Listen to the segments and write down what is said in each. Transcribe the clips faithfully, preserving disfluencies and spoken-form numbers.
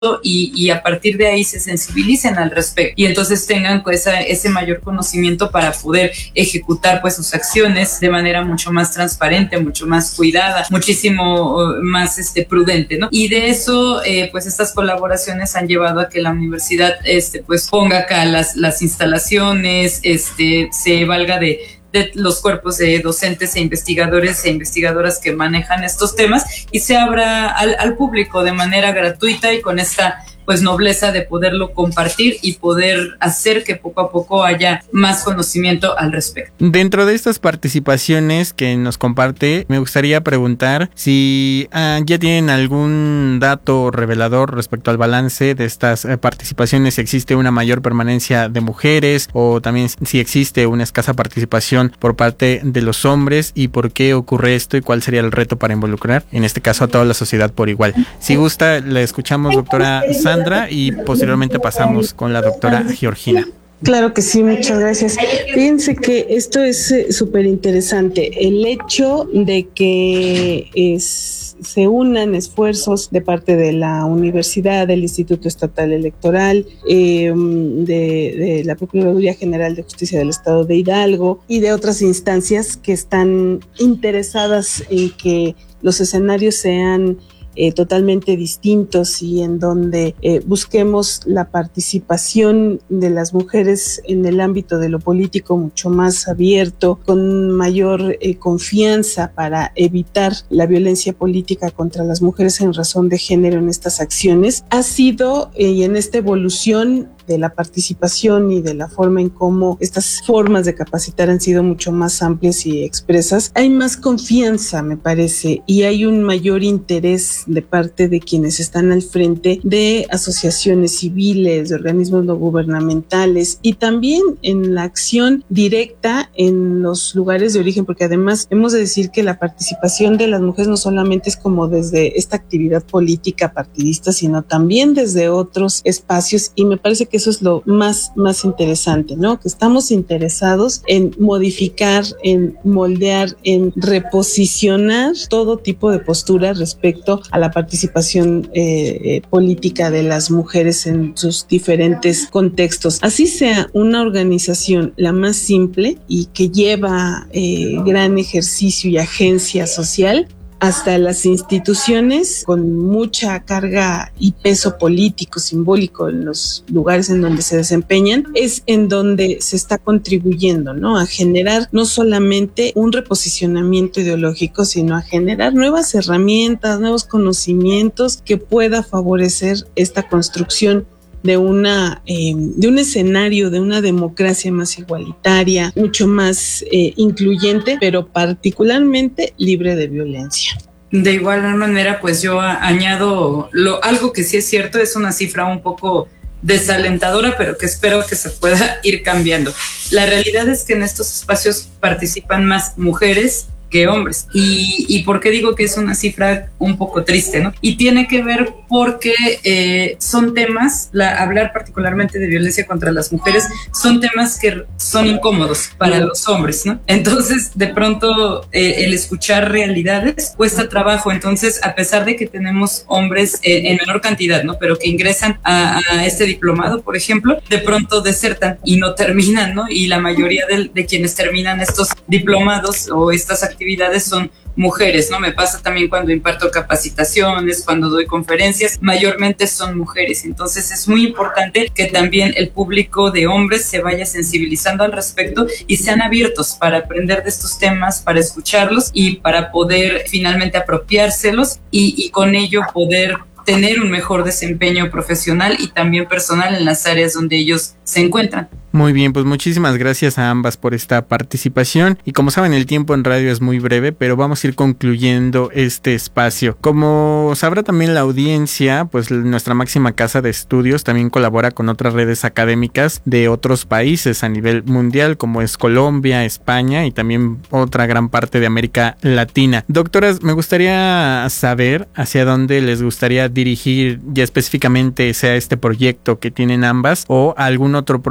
y, y a partir de ahí se sensibilicen al respecto y entonces tengan pues, esa, ese mayor conocimiento para poder ejecutar pues sus acciones de manera mucho más transparente, mucho más cuidada, muchísimo más este, prudente, ¿no? Y de eso eh, pues estas colaboraciones han llevado a que la universidad este, pues ponga acá las, las instalaciones, este, se valga de de los cuerpos de docentes e investigadores e investigadoras que manejan estos temas y se abra al, al público de manera gratuita y con esta pues nobleza de poderlo compartir y poder hacer que poco a poco haya más conocimiento al respecto. Dentro de estas participaciones que nos comparte, me gustaría preguntar si ah, ya tienen algún dato revelador respecto al balance de estas eh, participaciones, si existe una mayor permanencia de mujeres o también si existe una escasa participación por parte de los hombres y por qué ocurre esto y cuál sería el reto para involucrar, en este caso, a toda la sociedad por igual. Si gusta, le escuchamos, doctora Sandra, y posteriormente pasamos con la doctora Georgina. Claro que sí, muchas gracias. Fíjense que esto es súper interesante. El hecho de que es, se unan esfuerzos de parte de la universidad, del Instituto Estatal Electoral, eh, de, de la Procuraduría General de Justicia del Estado de Hidalgo y de otras instancias que están interesadas en que los escenarios sean Eh, totalmente distintos y en donde eh, busquemos la participación de las mujeres en el ámbito de lo político mucho más abierto, con mayor eh, confianza para evitar la violencia política contra las mujeres en razón de género en estas acciones, ha sido eh, y en esta evolución de la participación y de la forma en cómo estas formas de capacitar han sido mucho más amplias y expresas, hay más confianza, me parece, y hay un mayor interés de parte de quienes están al frente de asociaciones civiles, de organismos no gubernamentales y también en la acción directa en los lugares de origen, porque además hemos de decir que la participación de las mujeres no solamente es como desde esta actividad política partidista, sino también desde otros espacios, y me parece que eso es lo más, más interesante, ¿no? Que estamos interesados en modificar, en moldear, en reposicionar todo tipo de posturas respecto a la participación eh, política de las mujeres en sus diferentes contextos. Así sea una organización la más simple y que lleva eh, gran ejercicio y agencia social, hasta las instituciones con mucha carga y peso político, simbólico en los lugares en donde se desempeñan, es en donde se está contribuyendo, ¿no? A generar no solamente un reposicionamiento ideológico, sino a generar nuevas herramientas, nuevos conocimientos que pueda favorecer esta construcción de una eh, de un escenario de una democracia más igualitaria, mucho más eh, incluyente, pero particularmente libre de violencia. De igual manera, pues yo añado lo, algo que sí es cierto, es una cifra un poco desalentadora, pero que espero que se pueda ir cambiando. La realidad es que en estos espacios participan más mujeres que hombres. ¿Y, y por qué digo que es una cifra un poco triste, ¿no? Y tiene que ver porque eh, son temas, la, hablar particularmente de violencia contra las mujeres, son temas que son incómodos para los hombres, ¿no? Entonces, de pronto, eh, el escuchar realidades cuesta trabajo. Entonces, a pesar de que tenemos hombres eh, en menor cantidad, ¿no? Pero que ingresan a, a este diplomado, por ejemplo, de pronto desertan y no terminan, ¿no? Y la mayoría de, de quienes terminan estos diplomados o estas actividades actividades son mujeres, ¿no? Me pasa también cuando imparto capacitaciones, cuando doy conferencias, mayormente son mujeres. Entonces es muy importante que también el público de hombres se vaya sensibilizando al respecto y sean abiertos para aprender de estos temas, para escucharlos y para poder finalmente apropiárselos y, y con ello poder tener un mejor desempeño profesional y también personal en las áreas donde ellos se encuentran. Muy bien, pues muchísimas gracias a ambas por esta participación y como saben el tiempo en radio es muy breve, pero vamos a ir concluyendo este espacio. Como sabrá también la audiencia, pues nuestra máxima casa de estudios también colabora con otras redes académicas de otros países a nivel mundial como es Colombia, España y también otra gran parte de América Latina. Doctoras, me gustaría saber hacia dónde les gustaría dirigir ya específicamente sea este proyecto que tienen ambas o algún otro próximo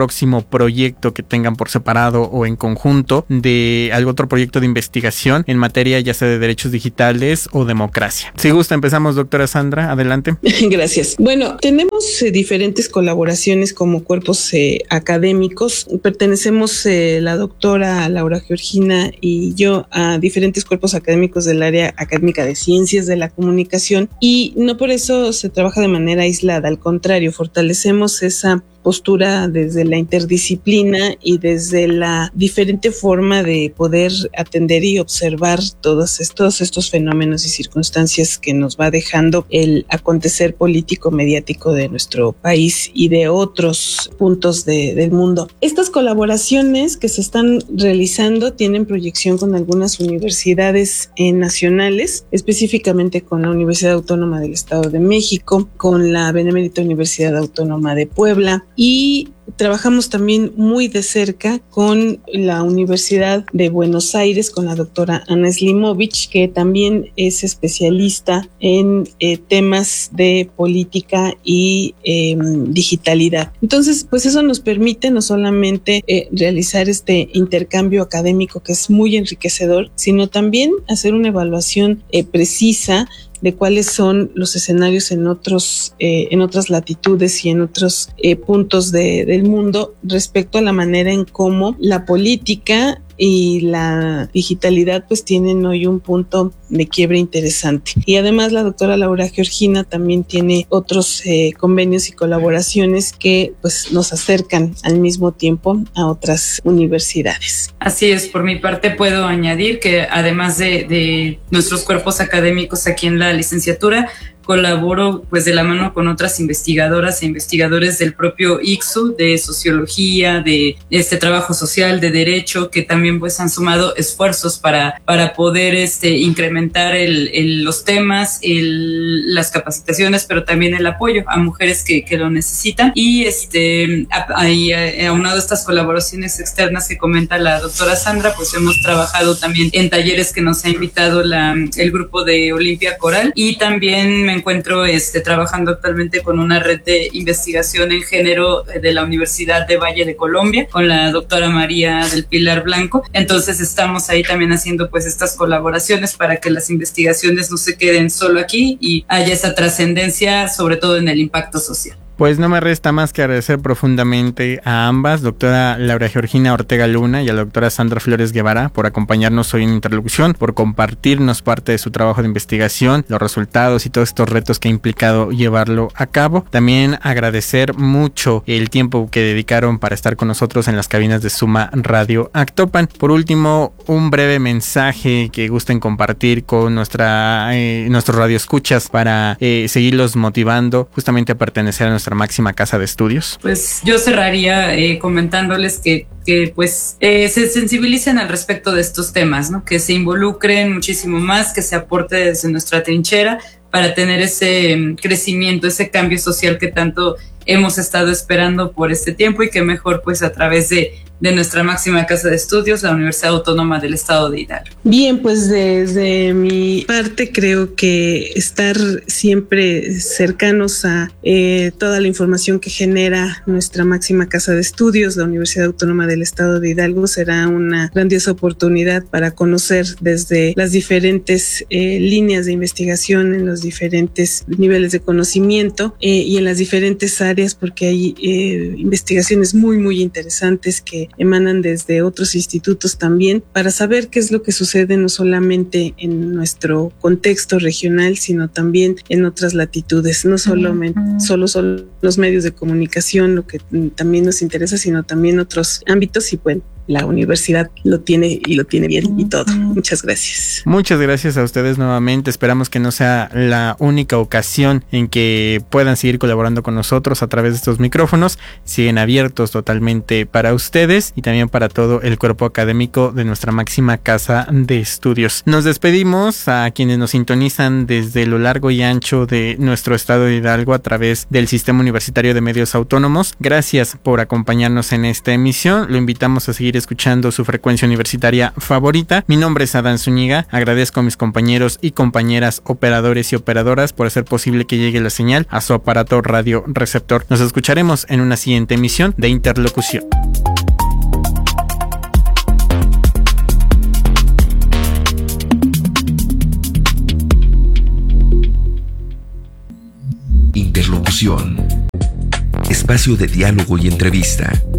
proyecto que tengan por separado o en conjunto de algún otro proyecto de investigación en materia ya sea de derechos digitales o democracia. Si gusta, empezamos, doctora Sandra, adelante. Gracias. Bueno, tenemos eh, diferentes colaboraciones como cuerpos eh, académicos. Pertenecemos eh, la doctora Laura Georgina y yo a diferentes cuerpos académicos del área académica de ciencias de la comunicación, y no por eso se trabaja de manera aislada, al contrario, fortalecemos esa postura desde la interdisciplina y desde la diferente forma de poder atender y observar todos estos, estos fenómenos y circunstancias que nos va dejando el acontecer político mediático de nuestro país y de otros puntos de, del mundo. Estas colaboraciones que se están realizando tienen proyección con algunas universidades eh, nacionales, específicamente con la Universidad Autónoma del Estado de México, con la Benemérita Universidad Autónoma de Puebla, y trabajamos también muy de cerca con la Universidad de Buenos Aires, con la doctora Ana Slimovich, que también es especialista en eh, temas de política y eh, digitalidad. Entonces, pues eso nos permite no solamente eh, realizar este intercambio académico que es muy enriquecedor, sino también hacer una evaluación eh, precisa de cuáles son los escenarios en otros, eh, en otras latitudes y en otros eh, puntos de, del mundo respecto a la manera en cómo la política y la digitalidad pues tienen hoy un punto de quiebre interesante. Y además la doctora Laura Georgina también tiene otros eh, convenios y colaboraciones que pues nos acercan al mismo tiempo a otras universidades. Así es, por mi parte puedo añadir que además de, de nuestros cuerpos académicos aquí en la licenciatura, colaboro pues de la mano con otras investigadoras e investigadores del propio I C S U, de sociología, de este trabajo social, de derecho, que también pues han sumado esfuerzos para, para poder este, incrementar el, el, los temas, el, las capacitaciones, pero también el apoyo a mujeres que, que lo necesitan. Y este, ahí, aunado a estas colaboraciones externas que comenta la doctora Sandra, pues hemos trabajado también en talleres que nos ha invitado la, el grupo de Olimpia Coral, y también me encuentro este, trabajando actualmente con una red de investigación en género de la Universidad de Valle de Colombia, con la doctora María del Pilar Blanco. Entonces estamos ahí también haciendo pues estas colaboraciones para que las investigaciones no se queden solo aquí y haya esa trascendencia, sobre todo en el impacto social. Pues no me resta más que agradecer profundamente a ambas, doctora Laura Georgina Ortega Luna y a la doctora Sandra Flores Guevara, por acompañarnos hoy en Interlocución, por compartirnos parte de su trabajo de investigación, los resultados y todos estos retos que ha implicado llevarlo a cabo. También agradecer mucho el tiempo que dedicaron para estar con nosotros en las cabinas de Suma Radio Actopan. Por último, un breve mensaje que gusten compartir con nuestra eh, nuestros radioescuchas para eh, seguirlos motivando justamente a pertenecer a nuestra máxima casa de estudios. Pues yo cerraría eh, comentándoles que, que pues eh, se sensibilicen al respecto de estos temas, ¿no? Que se involucren muchísimo más, que se aporte desde nuestra trinchera para tener ese um, crecimiento, ese cambio social que tanto hemos estado esperando por este tiempo, y que mejor pues a través de de nuestra máxima casa de estudios, la Universidad Autónoma del Estado de Hidalgo. Bien, pues desde mi parte creo que estar siempre cercanos a eh, toda la información que genera nuestra máxima casa de estudios, la Universidad Autónoma del Estado de Hidalgo, será una grandiosa oportunidad para conocer desde las diferentes eh, líneas de investigación, en los diferentes niveles de conocimiento eh, y en las diferentes áreas, porque hay eh, investigaciones muy, muy interesantes que emanan desde otros institutos también, para saber qué es lo que sucede no solamente en nuestro contexto regional, sino también en otras latitudes. No solamente, solo son los medios de comunicación lo que también nos interesa, sino también otros ámbitos, y bueno, la universidad lo tiene y lo tiene bien y todo. Muchas gracias. Muchas gracias a ustedes nuevamente. Esperamos que no sea la única ocasión en que puedan seguir colaborando con nosotros a través de estos micrófonos. Siguen abiertos totalmente para ustedes y también para todo el cuerpo académico de nuestra máxima casa de estudios. Nos despedimos a quienes nos sintonizan desde lo largo y ancho de nuestro estado de Hidalgo a través del Sistema Universitario de Medios Autónomos. Gracias por acompañarnos en esta emisión. Lo invitamos a seguir escuchando su frecuencia universitaria favorita. Mi nombre es Adán Zúñiga. Agradezco a mis compañeros y compañeras operadores y operadoras por hacer posible que llegue la señal a su aparato radio receptor. Nos escucharemos en una siguiente emisión de Interlocución. Interlocución. Espacio de diálogo y entrevista